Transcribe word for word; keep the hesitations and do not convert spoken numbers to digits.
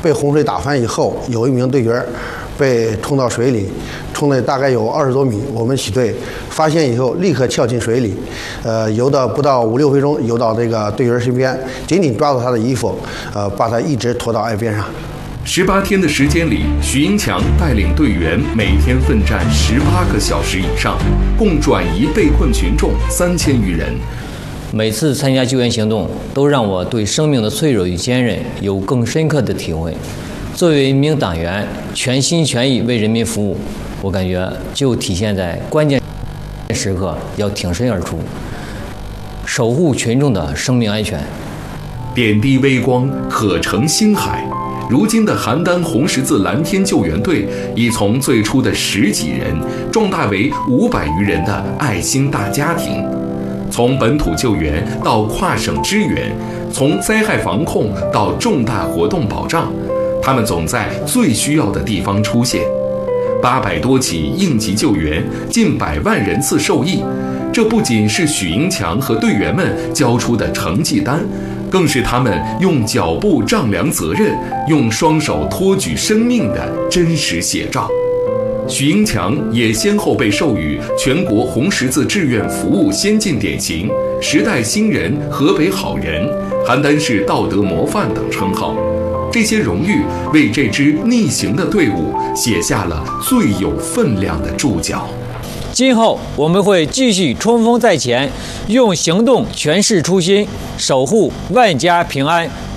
被洪水打翻以后，有一名队员被冲到水里，冲了大概有二十多米。我们起队发现以后，立刻跳进水里，呃，游到不到五六分钟，游到这个队员身边，紧紧抓住他的衣服，呃，把他一直拖到岸边上。 十八天的时间里，徐英强带领队员每天奋战十八个小时以上，共转移被困群众三千余人。 每次参加救援行动，都让我对生命的脆弱与坚韧有更深刻的体会。作为一名党员，全心全意为人民服务，我感觉就体现在关键时刻要挺身而出，守护群众的生命安全。 点滴微光，可成星海。如今的邯郸红十字蓝天救援队已从最初的十几人壮大为五百余人的爱心大家庭。从本土救援到跨省支援，从灾害防控到重大活动保障，他们总在最需要的地方出现。八百多起应急救援，近百万人次受益。这不仅是许英强和队员们交出的成绩单，更是他们用脚步丈量责任，用双手托举生命的真实写照。许英强也先后被授予全国红十字志愿服务先进典型、时代新人、河北好人、邯郸市道德模范等称号。这些荣誉为这支逆行的队伍写下了最有分量的注脚。 今后我们会继续冲锋在前，用行动诠释初心，守护万家平安。